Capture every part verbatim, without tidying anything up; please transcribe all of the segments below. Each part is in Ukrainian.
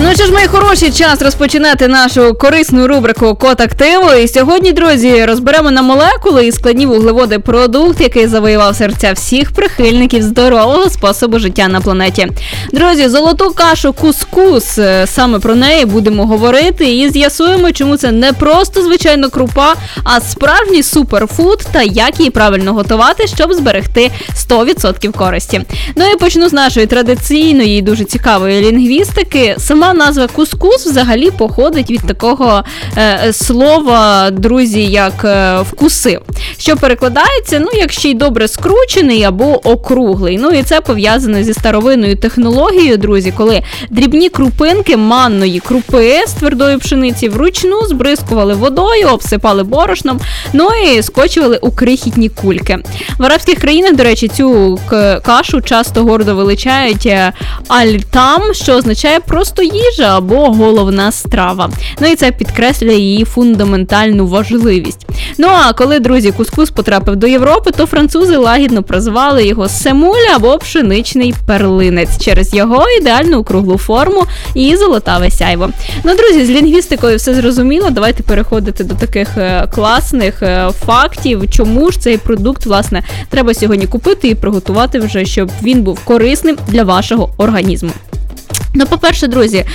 Ну що ж, мої хороші, час розпочинати нашу корисну рубрику «Код активу». І сьогодні, друзі, розберемо на молекули і складні вуглеводи продукт, який завоював серця всіх прихильників здорового способу життя на планеті. Друзі, золоту кашу кускус, саме про неї будемо говорити і з'ясуємо, чому це не просто звичайно крупа, а справжній суперфуд та як її правильно готувати, щоб зберегти сто відсотків користі. Ну і почну з нашої традиційної і дуже цікавої лінгвістики. Сама назва кускус взагалі походить від такого е, слова, друзі, як е, вкусив, що перекладається, ну, як ще й добре скручений або округлий. Ну і це пов'язано зі старовинною технологією, друзі, коли дрібні крупинки манної крупи з твердої пшениці вручну збризкували водою, обсипали борошном, ну і скочували у крихітні кульки. В арабських країнах, до речі, цю кашу часто гордо величають аль-там, що означає просто їжа або головна страва. Ну і це підкреслює її фундаментальну важливість. Ну а коли, друзі, кускус потрапив до Європи, то французи лагідно прозвали його семуль або пшеничний перлинець через його ідеальну округлу форму і золотаве сяйво. Ну, друзі, з лінгвістикою все зрозуміло, давайте переходити до таких е, класних е, фактів, чому ж цей продукт, власне, треба сьогодні купити і приготувати вже, щоб він був корисним для вашого організму. Ну, по-перше, друзі,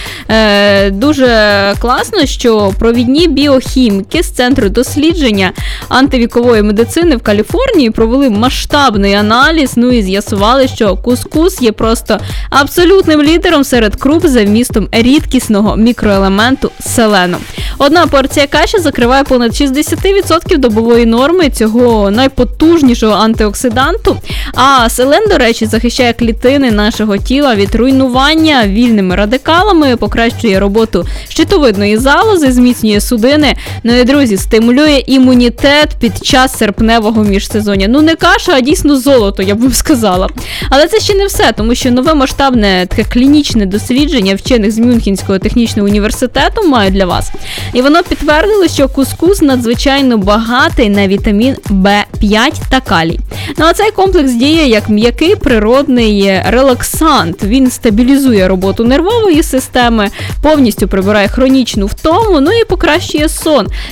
е, дуже класно, що провідні біохіміки з Центру дослідження антивікової медицини в Каліфорнії провели масштабний аналіз, ну і з'ясували, що кускус є просто абсолютним лідером серед круп за вмістом рідкісного мікроелементу селену. Одна порція каші закриває понад шістдесят відсотків добової норми цього найпотужнішого антиоксиданту, а селен, до речі, захищає клітини нашого тіла від руйнування вільними радикалами, покращує роботу щитовидної залози, зміцнює судини, ну і, друзі, стимулює імунітет під час серпневого міжсезоння. Ну не каша, а дійсно золото, я б вам сказала. Але це ще не все, тому що нове масштабне таке клінічне дослідження вчених з Мюнхенського технічного університету маю для вас. І воно підтвердило, що кускус надзвичайно багатий на вітамін Б п'ять та калій. Ну а цей комплекс діє як м'який природний релаксант. Він стабілізує роботу нервової системи, повністю прибирає хронічну втому, ну і покращує сон.